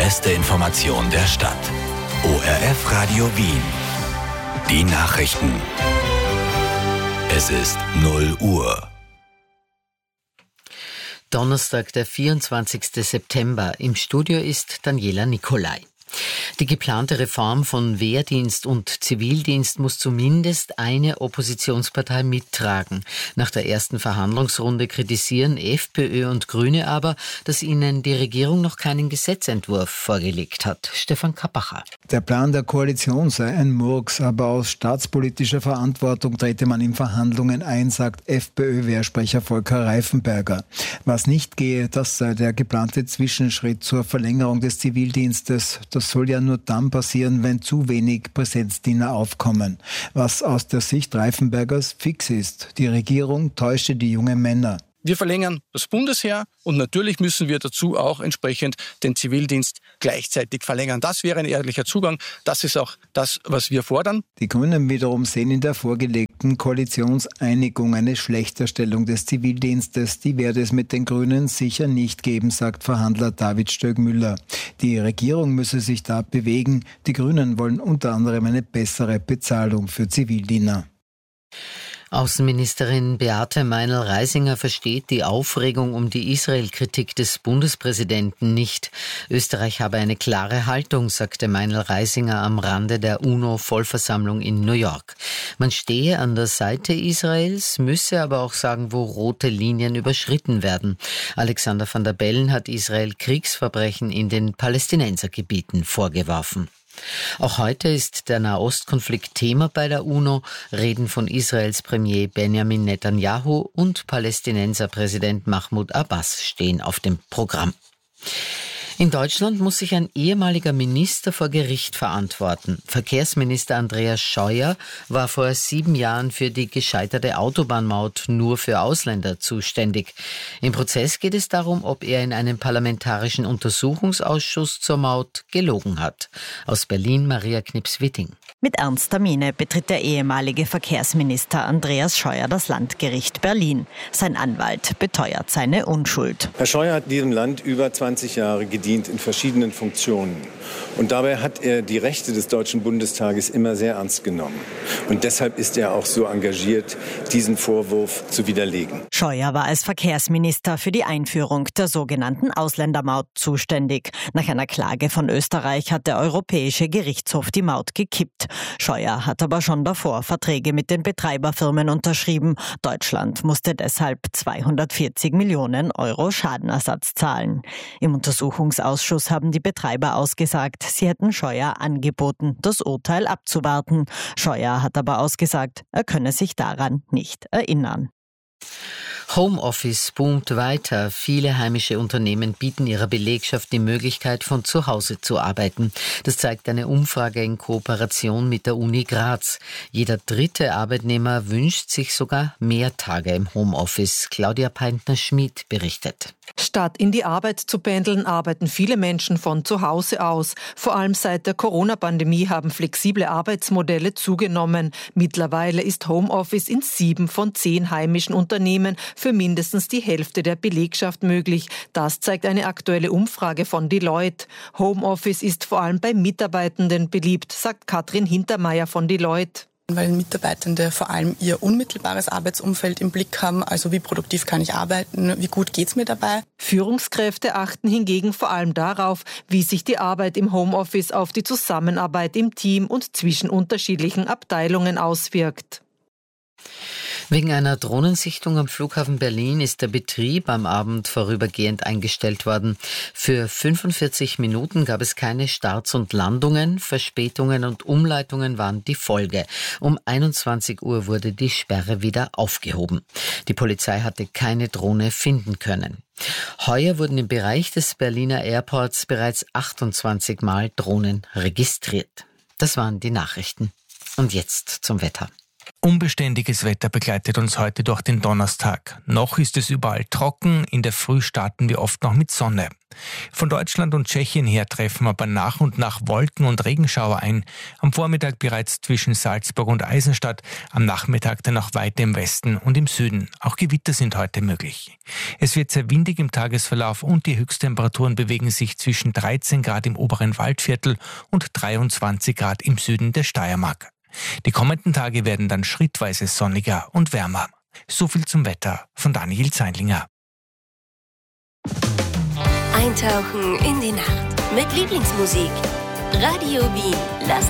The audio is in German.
beste Information der Stadt. ORF Radio Wien. Die Nachrichten. Es ist 0 Uhr. Donnerstag, der 24. September. Im Studio ist Daniela Nicolai. Die geplante Reform von Wehrdienst und Zivildienst muss zumindest eine Oppositionspartei mittragen. Nach der ersten Verhandlungsrunde kritisieren FPÖ und Grüne aber, dass ihnen die Regierung noch keinen Gesetzentwurf vorgelegt hat. Stefan Kappacher. Der Plan der Koalition sei ein Murks, aber aus staatspolitischer Verantwortung trete man in Verhandlungen ein, sagt FPÖ-Wehrsprecher Volker Reifenberger. Was nicht gehe, das sei der geplante Zwischenschritt zur Verlängerung des Zivildienstes. Das soll ja nur dann passieren, wenn zu wenig Präsenzdiener aufkommen. Was aus der Sicht Reifenbergers fix ist: Die Regierung täusche die jungen Männer. Wir verlängern das Bundesheer und natürlich müssen wir dazu auch entsprechend den Zivildienst gleichzeitig verlängern. Das wäre ein ehrlicher Zugang. Das ist auch das, was wir fordern. Die Grünen wiederum sehen in der vorgelegten Koalitionseinigung eine Schlechterstellung des Zivildienstes. Die werde es mit den Grünen sicher nicht geben, sagt Verhandler David Stöckmüller. Die Regierung müsse sich da bewegen. Die Grünen wollen unter anderem eine bessere Bezahlung für Zivildiener. Außenministerin Beate Meinl-Reisinger versteht die Aufregung um die Israel-Kritik des Bundespräsidenten nicht. Österreich habe eine klare Haltung, sagte Meinl-Reisinger am Rande der UNO-Vollversammlung in New York. Man stehe an der Seite Israels, müsse aber auch sagen, wo rote Linien überschritten werden. Alexander van der Bellen hat Israel Kriegsverbrechen in den Palästinensergebieten vorgeworfen. Auch heute ist der Nahostkonflikt Thema bei der UNO. Reden von Israels Premier Benjamin Netanyahu und Palästinenserpräsident Mahmoud Abbas stehen auf dem Programm. In Deutschland muss sich ein ehemaliger Minister vor Gericht verantworten. Verkehrsminister Andreas Scheuer war vor 7 Jahren für die gescheiterte Autobahnmaut nur für Ausländer zuständig. Im Prozess geht es darum, ob er in einem parlamentarischen Untersuchungsausschuss zur Maut gelogen hat. Aus Berlin Maria Knips-Witting. Mit ernster Miene betritt der ehemalige Verkehrsminister Andreas Scheuer das Landgericht Berlin. Sein Anwalt beteuert seine Unschuld. Herr Scheuer hat diesem Land über 20 Jahre gedient in verschiedenen Funktionen. Und dabei hat er die Rechte des Deutschen Bundestages immer sehr ernst genommen. Und deshalb ist er auch so engagiert, diesen Vorwurf zu widerlegen. Scheuer war als Verkehrsminister für die Einführung der sogenannten Ausländermaut zuständig. Nach einer Klage von Österreich hat der Europäische Gerichtshof die Maut gekippt. Scheuer hat aber schon davor Verträge mit den Betreiberfirmen unterschrieben. Deutschland musste deshalb 240 Millionen Euro Schadenersatz zahlen. Im Untersuchungsausschuss haben die Betreiber ausgesagt, sie hätten Scheuer angeboten, das Urteil abzuwarten. Scheuer hat aber ausgesagt, er könne sich daran nicht erinnern. Homeoffice boomt weiter. Viele heimische Unternehmen bieten ihrer Belegschaft die Möglichkeit, von zu Hause zu arbeiten. Das zeigt eine Umfrage in Kooperation mit der Uni Graz. Jeder 3. Arbeitnehmer wünscht sich sogar mehr Tage im Homeoffice. Claudia Peintner-Schmid berichtet. Statt in die Arbeit zu pendeln, arbeiten viele Menschen von zu Hause aus. Vor allem seit der Corona-Pandemie haben flexible Arbeitsmodelle zugenommen. Mittlerweile ist Homeoffice in 7 von 10 heimischen Unternehmen für mindestens die Hälfte der Belegschaft möglich. Das zeigt eine aktuelle Umfrage von Deloitte. Homeoffice ist vor allem bei Mitarbeitenden beliebt, sagt Katrin Hintermeier von Deloitte. Weil Mitarbeitende vor allem ihr unmittelbares Arbeitsumfeld im Blick haben, also wie produktiv kann ich arbeiten, wie gut geht's mir dabei. Führungskräfte achten hingegen vor allem darauf, wie sich die Arbeit im Homeoffice auf die Zusammenarbeit im Team und zwischen unterschiedlichen Abteilungen auswirkt. Wegen einer Drohnensichtung am Flughafen Berlin ist der Betrieb am Abend vorübergehend eingestellt worden. Für 45 Minuten gab es keine Starts und Landungen. Verspätungen und Umleitungen waren die Folge. Um 21 Uhr wurde die Sperre wieder aufgehoben. Die Polizei hatte keine Drohne finden können. Heuer wurden im Bereich des Berliner Airports bereits 28 Mal Drohnen registriert. Das waren die Nachrichten. Und jetzt zum Wetter. Unbeständiges Wetter begleitet uns heute durch den Donnerstag. Noch ist es überall trocken, in der Früh starten wir oft noch mit Sonne. Von Deutschland und Tschechien her treffen aber nach und nach Wolken- und Regenschauer ein. Am Vormittag bereits zwischen Salzburg und Eisenstadt, am Nachmittag dann auch weiter im Westen und im Süden. Auch Gewitter sind heute möglich. Es wird sehr windig im Tagesverlauf und die Höchsttemperaturen bewegen sich zwischen 13 Grad im oberen Waldviertel und 23 Grad im Süden der Steiermark. Die kommenden Tage werden dann schrittweise sonniger und wärmer. So viel zum Wetter von Daniel Zeinlinger. Eintauchen in die Nacht mit Lieblingsmusik. Radio Wien. Lass